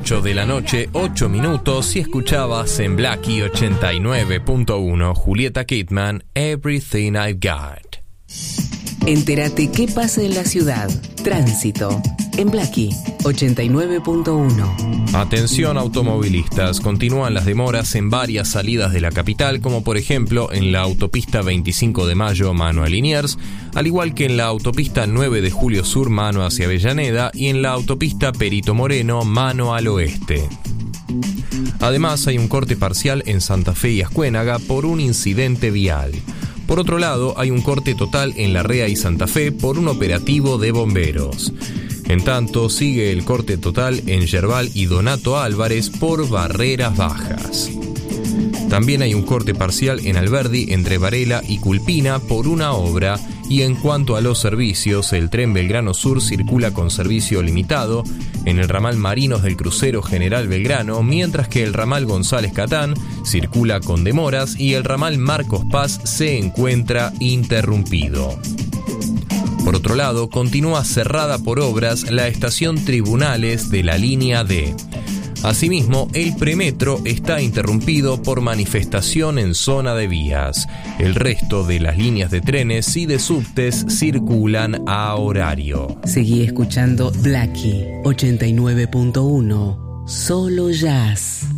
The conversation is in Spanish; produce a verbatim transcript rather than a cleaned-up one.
ocho de la noche, ocho minutos, y escuchabas en Blackie ochenta y nueve punto uno Julieta Kidman, Everything I've Got. Entérate qué pasa en la ciudad. Tránsito en Blackie ochenta y nueve punto uno. Atención automovilistas, continúan las demoras en varias salidas de la capital, como por ejemplo en la autopista veinticinco de mayo mano a Liniers, al igual que en la autopista nueve de julio sur mano hacia Avellaneda y en la autopista Perito Moreno mano al oeste. Además hay un corte parcial en Santa Fe y Ascuénaga por un incidente vial. Por otro lado, hay un corte total en Larrea y Santa Fe por un operativo de bomberos. En tanto, sigue el corte total en Yerbal y Donato Álvarez por barreras bajas. También hay un corte parcial en Alberdi entre Varela y Culpina por una obra. Y en cuanto a los servicios, el tren Belgrano Sur circula con servicio limitado en el ramal Marinos del Crucero General Belgrano, mientras que el ramal González Catán circula con demoras y el ramal Marcos Paz se encuentra interrumpido. Por otro lado, continúa cerrada por obras la estación Tribunales de la línea D. Asimismo, el premetro está interrumpido por manifestación en zona de vías. El resto de las líneas de trenes y de subtes circulan a horario. Seguí escuchando Blackie ochenta y nueve punto uno. Solo jazz.